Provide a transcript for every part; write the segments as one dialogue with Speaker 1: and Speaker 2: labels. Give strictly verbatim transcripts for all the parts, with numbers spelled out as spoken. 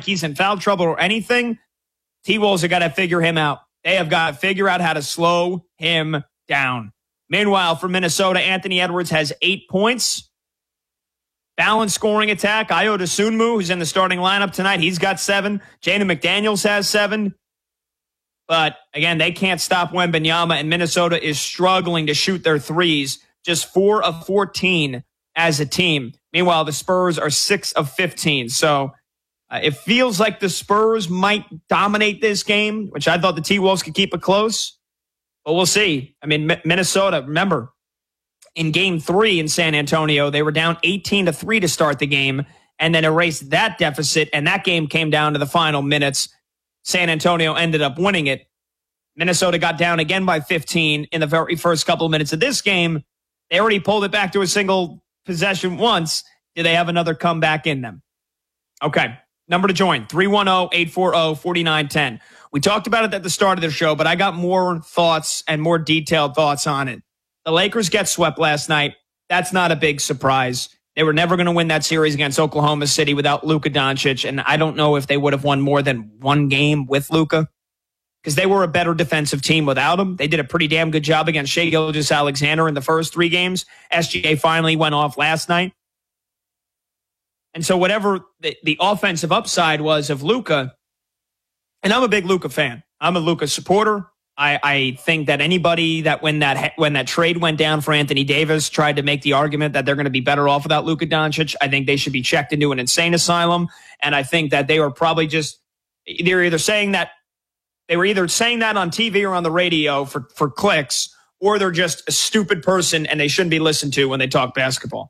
Speaker 1: he's in foul trouble or anything, T-Wolves have got to figure him out. They have got to figure out how to slow him down. Meanwhile, for Minnesota, Anthony Edwards has eight points. Balanced scoring attack. Ayo Dosunmu, who's in the starting lineup tonight, he's got seven. Jaden McDaniels has seven. But, again, they can't stop Wembanyama, and Minnesota is struggling to shoot their threes. Just four of fourteen as a team. Meanwhile, the Spurs are six of fifteen. So uh, it feels like the Spurs might dominate this game, which I thought the T-Wolves could keep it close. But we'll see. I mean, M- Minnesota, remember, in game three in San Antonio, they were down eighteen to three to start the game and then erased that deficit, and that game came down to the final minutes. San Antonio ended up winning it. Minnesota got down again by fifteen in the very first couple of minutes of this game. They already pulled it back to a single possession once. Do they have another comeback in them? Okay. Number to join, three one zero, eight four zero, four nine one zero. We talked about it at the start of the show, but I got more thoughts and more detailed thoughts on it. The Lakers get swept last night. That's not a big surprise. They were never going to win that series against Oklahoma City without Luka Doncic, and I don't know if they would have won more than one game with Luka because they were a better defensive team without him. They did a pretty damn good job against Shai Gilgeous-Alexander in the first three games. S G A finally went off last night. And so whatever the, the offensive upside was of Luka, and I'm a big Luka fan. I'm a Luka supporter. I, I think that anybody that when that when that trade went down for Anthony Davis tried to make the argument that they're going to be better off without Luka Doncic, I think they should be checked into an insane asylum. And I think that they were probably just they're either saying that they were either saying that on T V or on the radio for, for clicks, or they're just a stupid person and they shouldn't be listened to when they talk basketball.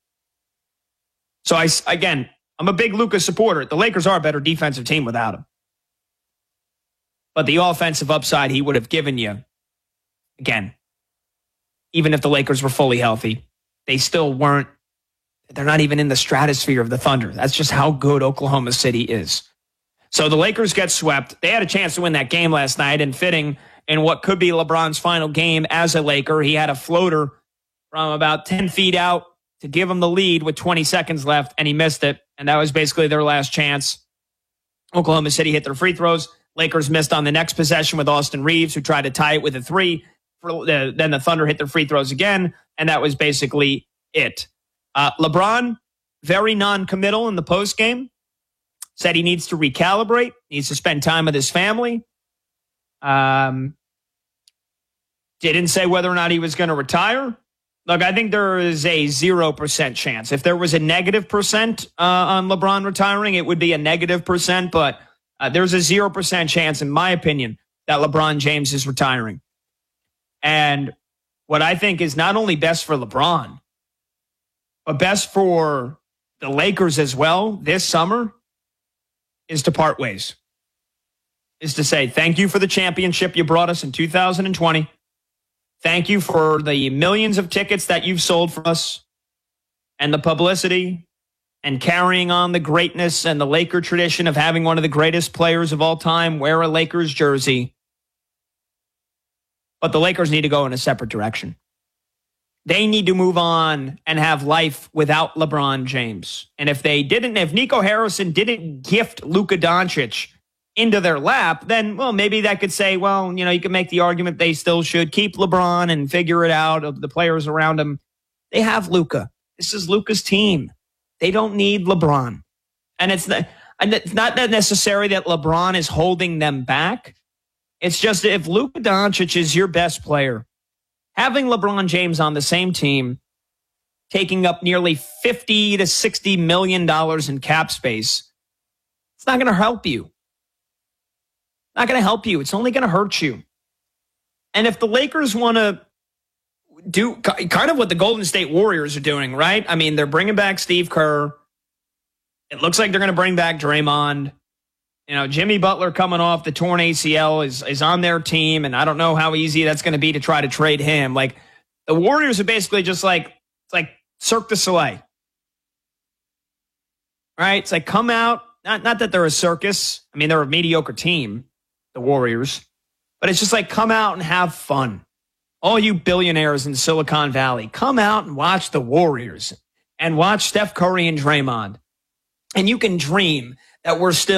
Speaker 1: So I again, I'm a big Luka supporter. The Lakers are a better defensive team without him. But the offensive upside he would have given you, again, even if the Lakers were fully healthy, they still weren't, they're not even in the stratosphere of the Thunder. That's just how good Oklahoma City is. So the Lakers get swept. They had a chance to win that game last night, and fitting in what could be LeBron's final game as a Laker, he had a floater from about ten feet out to give him the lead with twenty seconds left, and he missed it. And that was basically their last chance. Oklahoma City hit their free throws. Lakers missed on the next possession with Austin Reeves, who tried to tie it with a three. Then the Thunder hit their free throws again, and that was basically it. Uh, LeBron, very non-committal in the postgame, said he needs to recalibrate, needs to spend time with his family. Um, didn't say whether or not he was going to retire. Look, I think there is a zero percent chance. If there was a negative percent uh, on LeBron retiring, it would be a negative percent, but Uh, there's a zero percent chance, in my opinion, that LeBron James is retiring. And what I think is not only best for LeBron, but best for the Lakers as well this summer is to part ways. Is to say, thank you for the championship you brought us in two thousand twenty. Thank you for the millions of tickets that you've sold for us and the publicity and carrying on the greatness and the Laker tradition of having one of the greatest players of all time wear a Lakers jersey. But the Lakers need to go in a separate direction. They need to move on and have life without LeBron James. And if they didn't, if Nico Harrison didn't gift Luka Doncic into their lap, then, well, maybe that could say, well, you know, you can make the argument they still should keep LeBron and figure it out of the players around him. They have Luka. This is Luka's team. They don't need LeBron. And it's, the, and it's not that necessary that LeBron is holding them back. It's just if Luka Doncic is your best player, having LeBron James on the same team, taking up nearly fifty to sixty million dollars in cap space, it's not going to help you. Not going to help you. It's only going to hurt you. And if the Lakers want to do kind of what the Golden State Warriors are doing, right? I mean, they're bringing back Steve Kerr. It looks like they're going to bring back Draymond. You know, Jimmy Butler coming off the torn A C L is, is on their team, and I don't know how easy that's going to be to try to trade him. Like, the Warriors are basically just like, it's like Cirque du Soleil. Right? It's like, come out. Not, not that they're a circus. I mean, they're a mediocre team, the Warriors. But it's just like, come out and have fun. All you billionaires in Silicon Valley, come out and watch the Warriors and watch Steph Curry and Draymond. And you can dream that we're still